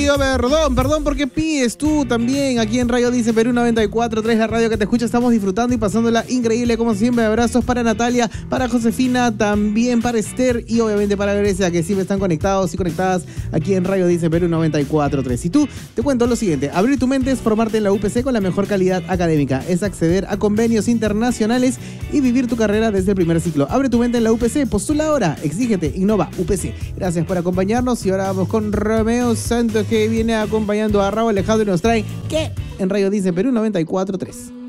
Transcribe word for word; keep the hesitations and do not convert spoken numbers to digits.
pidió perdón, perdón porque pides tú también. Aquí en Radio Dice Perú noventa y cuatro punto tres, la radio que te escucha. Estamos disfrutando y pasándola increíble como siempre. Abrazos para Natalia, para Josefina, también para Esther y obviamente para Grecia, que siempre están conectados y conectadas aquí en Radio Dice Perú noventa y cuatro punto tres. Y tú, te cuento lo siguiente: abrir tu mente es formarte en la U P C con la mejor calidad académica, es acceder a convenios internacionales y vivir tu carrera desde el primer ciclo. Abre tu mente en la U P C, postula ahora, exígete, innova, U P C. Gracias por acompañarnos y ahora vamos con Romeo Santos, que viene acompañando a Raúl Alejandro y nos trae ¿qué? En Radio Dice Perú noventa y cuatro punto tres.